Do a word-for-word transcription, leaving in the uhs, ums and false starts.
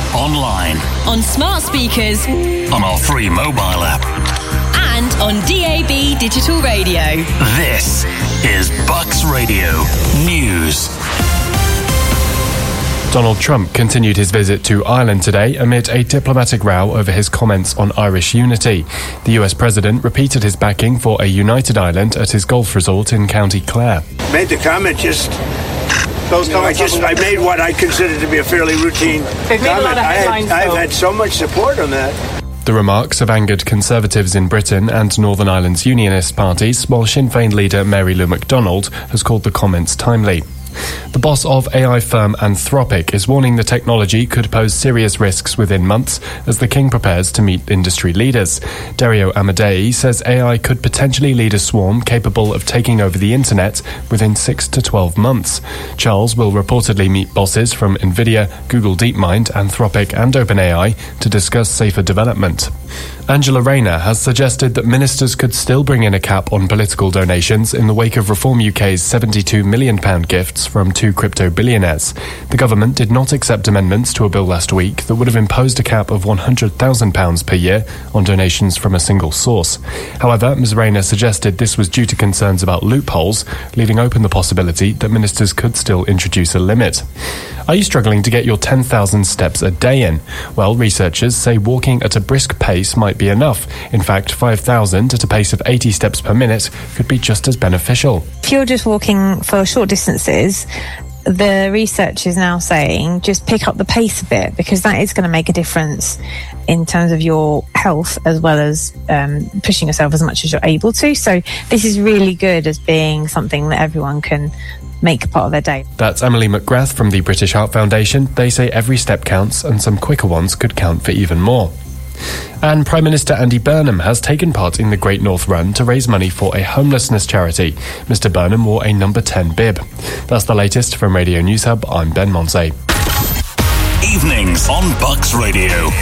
online, on smart speakers, on our free mobile app, and on D A B digital radio. This is Bucks Radio News. Donald Trump continued his visit to Ireland today amid a diplomatic row over his comments on Irish unity. The U S president repeated his backing for a united Ireland at his golf resort in County Clare. Made the comment just... Those comments, I just I made what I consider to be a fairly routine They've made comment. a lot of headlines, I had, I've though. had so much support on that. The remarks have angered Conservatives in Britain and Northern Ireland's Unionist parties, while Sinn Féin leader Mary Lou McDonald has called the comments timely. The boss of A I firm Anthropic is warning the technology could pose serious risks within months as the king prepares to meet industry leaders. Dario Amodei says A I could potentially lead a swarm capable of taking over the internet within six to twelve months. Charles will reportedly meet bosses from Nvidia, Google DeepMind, Anthropic and OpenAI to discuss safer development. Angela Rayner has suggested that ministers could still bring in a cap on political donations in the wake of Reform U K's seventy-two million pounds gifts from two crypto billionaires. The government did not accept amendments to a bill last week that would have imposed a cap of one hundred thousand pounds per year on donations from a single source. However, Miz Rayner suggested this was due to concerns about loopholes, leaving open the possibility that ministers could still introduce a limit. Are you struggling to get your ten thousand steps a day in? Well, researchers say walking at a brisk pace might be enough. In fact, five thousand at a pace of eighty steps per minute could be just as beneficial. If you're just walking for short distances, the research is now saying just pick up the pace a bit, because that is going to make a difference in terms of your health as well as um, pushing yourself as much as you're able to. So this is really good as being something that everyone can make a part of their day. That's Emily McGrath from the British Heart Foundation. They say every step counts and some quicker ones could count for even more. And Prime Minister Andy Burnham has taken part in the Great North Run to raise money for a homelessness charity. Mister Burnham wore a number ten bib. That's the latest from Radio News Hub. I'm Ben Monsey. Evenings on Bucks Radio.